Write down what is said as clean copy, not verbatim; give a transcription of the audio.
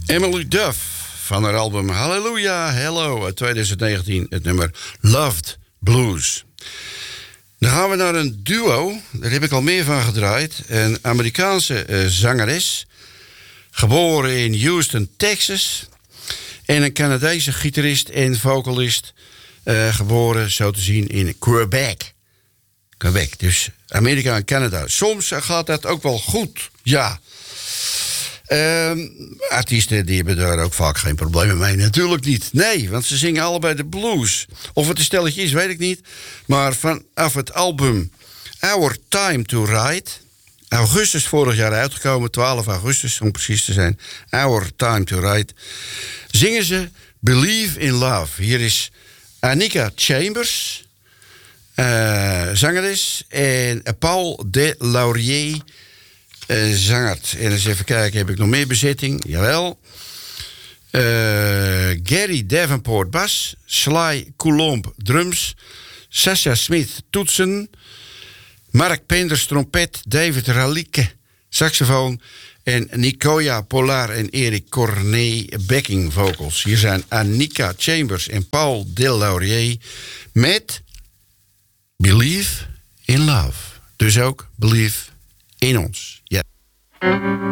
Emily Duff van haar album Hallelujah Hello uit 2019, het nummer Loved Blues. Dan gaan we naar een duo, daar heb ik al meer van gedraaid. Een Amerikaanse zangeres, geboren in Houston, Texas. En een Canadese gitarist en vocalist, geboren zo te zien in Quebec. Quebec, dus Amerika en Canada. Soms gaat dat ook wel goed, ja. Artiesten die hebben daar ook vaak geen problemen mee. Natuurlijk niet. Nee, want ze zingen allebei de blues. Of het een stelletje is, weet ik niet. Maar vanaf het album Our Time to Ride, augustus vorig jaar uitgekomen, 12 augustus om precies te zijn, Our Time to Ride, zingen ze Believe in Love. Hier is Annika Chambers, zangeres, en Paul Delaurier, zangert. En eens even kijken, heb ik nog meer bezetting? Jawel. Gary Davenport bas, Sly Coulomb drums, Sasha Smith toetsen, Mark Penders trompet, David Ralieke saxofoon en Nicoya Polar en Erik Cornet backing vocals. Hier zijn Annika Chambers en Paul Delaurier met Believe in Love. Dus ook Believe in ons. Ja.